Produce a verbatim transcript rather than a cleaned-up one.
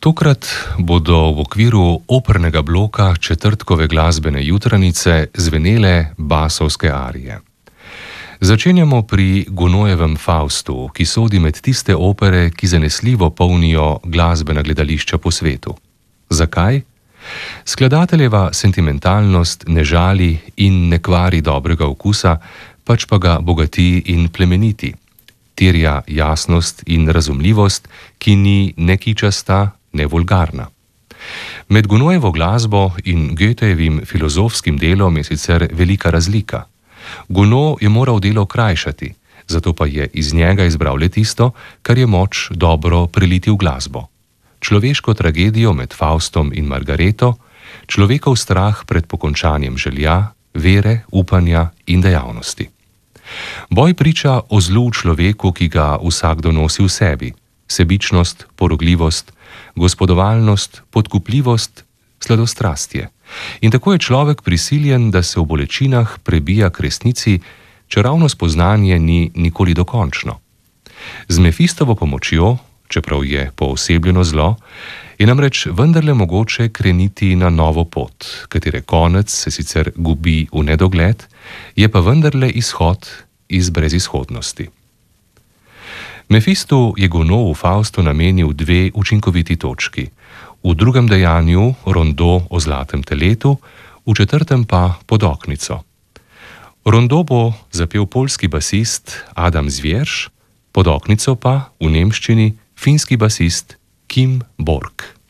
Tokrat bodo v okviru opernega bloka četrtkove glasbene jutranice zvenele basovske arije. Začenjamo pri Gounodjevem Faustu, ki sodi med tiste opere, ki zanesljivo polnijo glasbena gledališča po svetu. Zakaj? Skladateljeva sentimentalnost ne žali in ne kvari dobrega okusa, pač pa ga bogati in plemeniti. Terja jasnost in razumljivost, ki ni ne kičasta, ne vulgarna. Med Gounodjevo glasbo in Goethejevim filozofskim delom je sicer velika razlika. Gounod je moral delo krajšati, zato pa je iz njega izbral le tisto, kar je moč dobro preliti v glasbo. Človeško tragedijo med Faustom in Margareto, človekov strah pred pokončanjem želja, vere, upanja in dejavnosti. Boj priča o zlu v človeku, ki ga vsakdo nosi v sebi, sebičnost, porogljivost, gospodovalnost, podkupljivost, sladostrastje. In tako je človek prisiljen, da se v bolečinah prebija k resnici, čeravno spoznanje ni nikoli dokončno. Z Mefistovo pomočjo, čeprav je poosebljeno zlo, je namreč vendarle mogoče kreniti na novo pot, katere konec se sicer gubi v nedogled, je pa vendarle izhod iz brezizhodnosti. Mefistu je Gounod v Faustu namenil dve učinkoviti točki, v drugem dejanju rondo o zlatem teletu, v četrtem pa podoknico. Rondo bo zapel poljski basist Adam Zwierz, podoknico pa v nemščini finski basist Kim Borg.